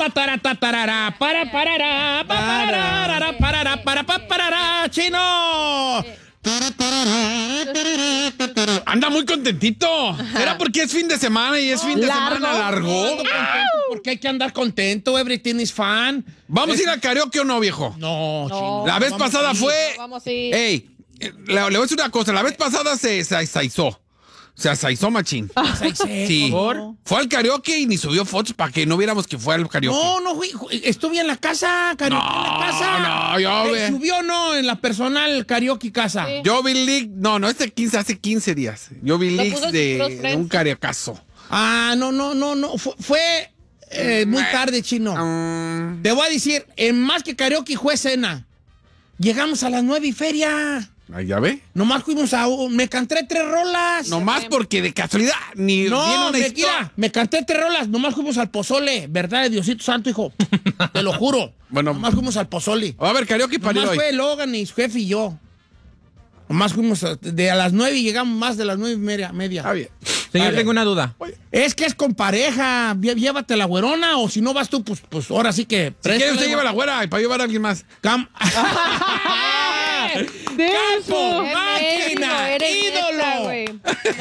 para, chino. Anda muy contentito. Era porque es fin de semana y es fin de semana largo. Porque hay que andar contento. Everything is fun. ¿Vamos a ir al karaoke o no, viejo? No, chino. La vez pasada fue. Vamos a ir. Ey, le voy a decir una cosa. La vez pasada se saizó. Se asaizó machín. Sí. Fue al karaoke y ni subió fotos para que no viéramos que fue al karaoke. No, güey. Estuve en la casa, karaoke en la casa. No, yo ve. ¿Subió o no en la personal karaoke casa? Sí. Yo vi leak. No, hace 15 días. Yo vi Lo leaks puso en sus de close friends. un karaokazo. No. Fue muy tarde, chino. Te voy a decir, en más que karaoke fue cena. Llegamos a las 9 y feria. Ahí ya ve. Nomás fuimos me canté 3 rolas. Nomás porque de casualidad ni viene No, una historia. mira, me canté 3 rolas. Nomás fuimos al pozole. ¿Verdad de Diosito Santo, hijo? Te lo juro. Bueno. Nomás fuimos al pozole. Va a ver karaoke para ir Nomás hoy. fue Logan y su jefe y yo. Nomás fuimos a las 9 y llegamos más de las 9:30. Está bien. Señor, Vale. tengo una duda. Es que es con pareja. Llévate la güerona o si no vas tú, pues ahora sí que... Si quiere usted lleva la güera y para llevar a alguien más. ¡Campo! ¡Máquina! ¡Ídolo!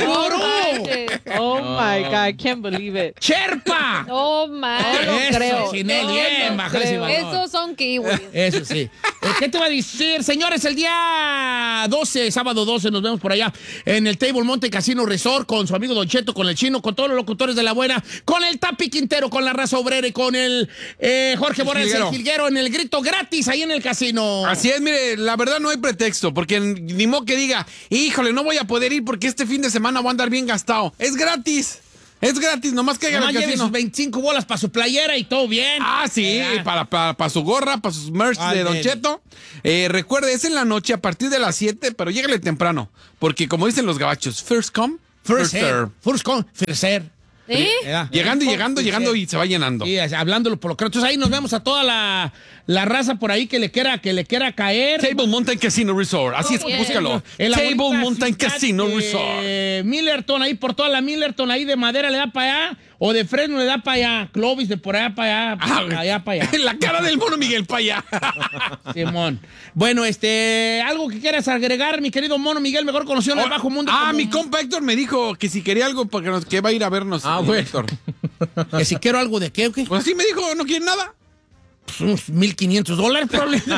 ¡Gurú! Oh my God, can't believe it. ¡Cherpa! No, man, no Eso, creo. Chinel, bien, baja ese valor. Esos son kiwis. Eso sí. ¿Qué te va a decir? Señores, el día 12, sábado 12, nos vemos por allá en el Table Mountain Casino Resort con su amigo Don Cheto, con el Chino, con todos los locutores de La Buena, con el Tapi Quintero, con la Raza Obrera y con el Jorge Borges, el Jilguero, en el grito gratis ahí en el casino. Así es, mire, la verdad no hay pretexto, porque ni modo que diga, híjole, no voy a poder ir porque este fin de semana voy a andar bien gastado. Es gratis. Es gratis, nomás que haga Nomás el lleve casino. sus 25 bolas para su playera y todo bien. Ah, sí, para su gorra, para sus merch de Don Cheto. Recuerde, es en la noche a partir de las 7, pero llégale temprano, porque como dicen los gabachos, first come, first serve. First come, first serve. ¿Sí? Llegando y se va llenando. Sí, hablándolo por lo que... Entonces ahí nos vemos a toda la raza por ahí que le quiera caer. Table Mountain Casino Resort, así es, Bien. búscalo. En la Table bonita Mountain ciudad Casino de Resort. Millerton, ahí por toda la Millerton, ahí de Madera le da para allá, o de Fresno le da para allá, Clovis de por allá para allá, allá para allá. La cara del mono Miguel para allá. Simón. Bueno, algo que quieras agregar, mi querido mono Miguel, mejor conocido en el bajo mundo. como- Mi compa Héctor me dijo que si quería algo, porque que va a ir a vernos. bueno. Héctor. Que si quiero algo de qué, ¿o qué? Pues así me dijo, no quiere nada. Pues unos $1,500, probablemente.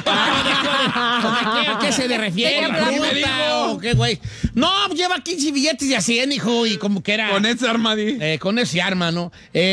¿A qué se le refiere? ¿De qué hablamos? ¿Fruta o qué, güey? No, lleva 15 billetes de a 100, hijo, y como que era... Con ese armadí. Con ese arma, ¿no?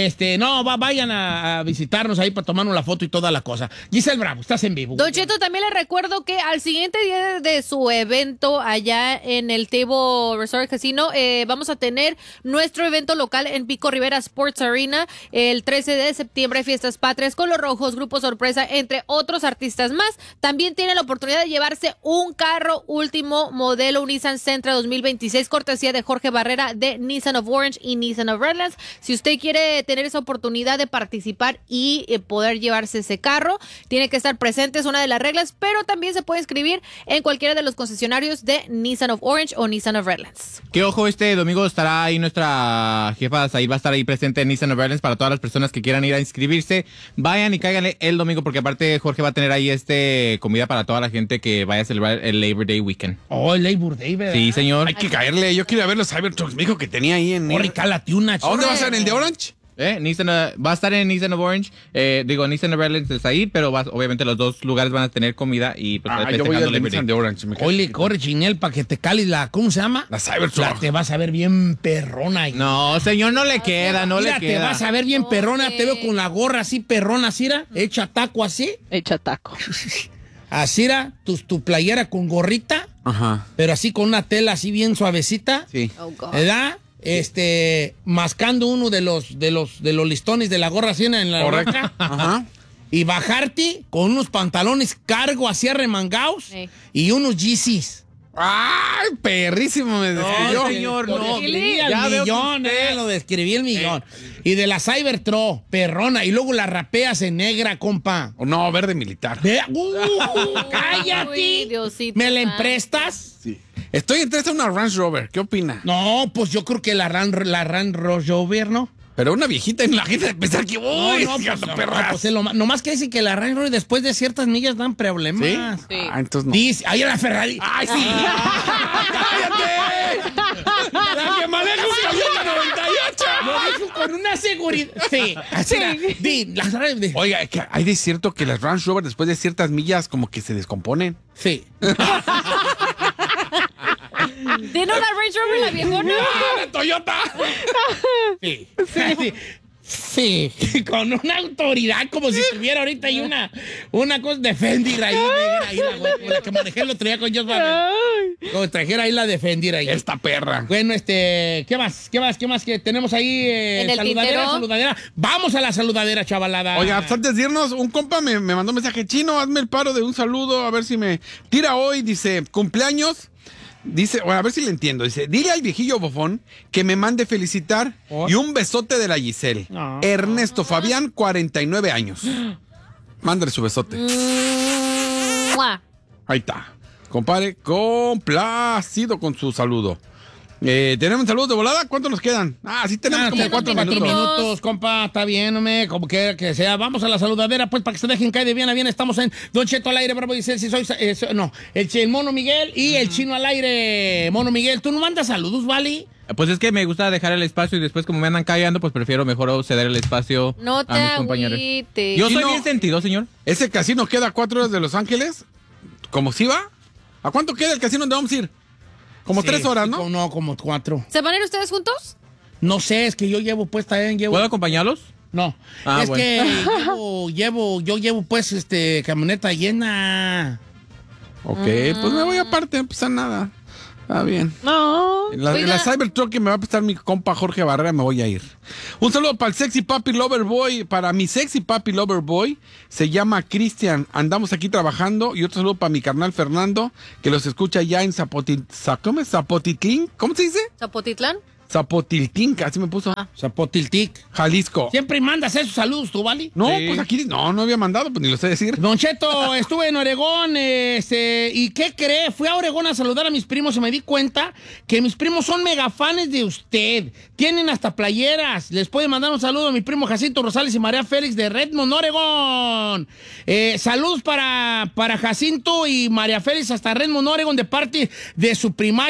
Vayan a visitarnos ahí para tomarnos la foto y toda la cosa. Giselle Bravo, estás en vivo. Don Cheto, también le recuerdo que al siguiente día de su evento allá en el Table Resort Casino, vamos a tener nuestro evento local en Pico Rivera Sports Arena el 13 de septiembre, Fiestas Patrias con los Rojos, Grupo Sorpresa, entre otros artistas más. También tiene la oportunidad de llevarse un carro último modelo, un Nissan Sentra 2026, cortesía de Jorge Barrera de Nissan of Orange y Nissan of Redlands. Si usted quiere tener esa oportunidad de participar y poder llevarse ese carro, tiene que estar presente, es una de las reglas, pero también se puede inscribir en cualquiera de los concesionarios de Nissan of Orange o Nissan of Redlands. Que ojo, este domingo estará ahí nuestra jefa Said, va a estar ahí presente en Nissan of Redlands para todas las personas que quieran ir a inscribirse. Vayan y cáiganle el domingo, porque aparte Jorge va a tener ahí comida para toda la gente que vaya a celebrar el Labor Day Weekend. Oh, el Labor Day, ¿verdad? Sí, señor. Hay que caerle. Yo quería ver los Cybertrucks. Me dijo que tenía ahí en... Cálate una, ¿A dónde va a ser? ¿En el de Orange? Va a estar en Nissan of Orange, Nissan of Redlands está ahí, pero obviamente los dos lugares van a tener comida y pues Yo voy a festejando de Labor Day. Nissan de Orange. Oye, corre, Chinel, para que te cales ¿cómo se llama? La Cybertruck. Te vas a ver bien perrona. No, señor, no le queda, no Mira, le queda. te vas a ver bien perrona. Te veo con la gorra así, perrona, Cira, hecha taco así. Echa taco. Así, tu playera con gorrita, Ajá. pero así con una tela así bien suavecita. Sí. Oh, God. ¿Verdad? Mascando uno de los listones de la gorra así en la Correcto. boca. Ajá. Y bajarte con unos pantalones cargo así arremangados Sí. y unos Yeezys. ¡Ay, perrísimo! Me describió. señor, Lo no. describí Ya al veo que millón, lo describí el millón. Y de la Cybertruck, perrona, y luego la rapeas en negra, compa. No, verde militar. ¡Cállate! Uy, Diosito ¿Me la santo. emprestas? Sí. Estoy entre una Range Rover. ¿Qué opina? No, pues yo creo que la Range Rover, ¿no? Pero una viejita en la gente de pensar que... ¡Uy, pues nomás que dicen que la Range Rover después de ciertas millas dan problemas. Sí. Ah, entonces no. Dice, ahí la Ferrari. ¡Ay, sí! ¡Cállate! ¡La que maneja un camión de 98! Lo dijo con una seguridad. Sí, así la Ferrari. Oiga, es que hay de cierto que las Range Rover después de ciertas millas como que se descomponen. Sí. ¿Tiene una Range Rover la viejona? ¡La Toyota! Sí. Sí, con una autoridad como si tuviera ahorita ahí una cosa de Fendi ahí, negra, ahí la que manejé el otro día con Josh Barber. Como trajera ahí la de Fendi ahí. Esta perra. Bueno, ¿qué más que tenemos ahí? En el saludadera. Vamos a la saludadera, chavalada. Oiga, antes de irnos, un compa me mandó un mensaje: Chino, hazme el paro de un saludo, a ver si me tira hoy, dice, cumpleaños. Dice, bueno, a ver si le entiendo. Dice, dile al viejillo bofón que me mande felicitar y un besote de la Giselle. Ernesto Fabián, 49 años. Mándale su besote. ¡Mua! Ahí está. Compadre, complacido con su saludo. ¿Tenemos saludos de volada? ¿Cuántos nos quedan? Sí tenemos como 4 minutos. Compa, está bien, hombre, como quiera que sea. Vamos a la saludadera, pues, para que se dejen caer de bien a bien. Estamos en Don Cheto al aire, Bravo dice, si soy... el Mono Miguel y el Chino al aire. Mono Miguel, ¿tú no mandas saludos, ¿vale? Pues es que me gusta dejar el espacio y después como me andan callando, pues prefiero mejor ceder el espacio No te a mis compañeros. agüites. Yo soy Chino, bien sentido, señor. ¿Ese casino queda a 4 horas de Los Ángeles? ¿Cómo si va? ¿A cuánto queda el casino donde vamos a ir? Como 3 horas, ¿no? No, como 4. ¿Se van a ir ustedes juntos? No sé, es que yo llevo puesta ¿Puedo acompañarlos? No, es bueno. que yo llevo pues camioneta llena. Ok, pues me voy aparte, no pasa nada. Está bien. No. En la Oiga. Cybertruck que me va a prestar mi compa Jorge Barrera me voy a ir. Un saludo para el Sexy Papi Lover Boy. Para mi Sexy Papi Lover Boy se llama Cristian. Andamos aquí trabajando. Y otro saludo para mi carnal Fernando, que los escucha ya en Zapotitlán. ¿Cómo se dice? ¿Zapotitlán? Zapotiltín, así me puso. Zapotiltic. Jalisco. Siempre mandas esos saludos, ¿tú, Vali? No, Sí. pues aquí no había mandado, pues ni lo sé decir. Don Cheto, estuve en Oregón, ¿y qué cree? Fui a Oregón a saludar a mis primos y me di cuenta que mis primos son megafanes de usted. Tienen hasta playeras. Les puede mandar un saludo a mi primo Jacinto Rosales y María Félix de Redmond, Oregón. Saludos para Jacinto y María Félix hasta Redmond, Oregón, de parte de su prima